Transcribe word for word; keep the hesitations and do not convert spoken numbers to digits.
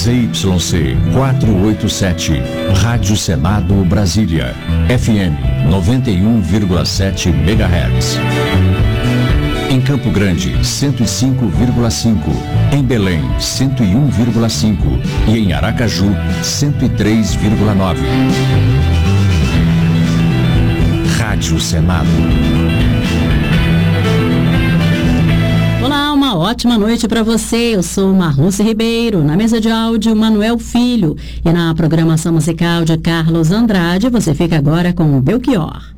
Z Y C quatrocentos e oitenta e sete, Rádio Senado Brasília, F M noventa e um vírgula sete megahertz. Em Campo Grande, cento e cinco vírgula cinco. Em Belém, cento e um vírgula cinco. E em Aracaju, cento e três vírgula nove. Rádio Senado. Olá, uma ótima noite para você. Eu sou Marluce Ribeiro. Na mesa de áudio, Manuel Filho. E na programação musical de Carlos Andrade, você fica agora com o Belchior.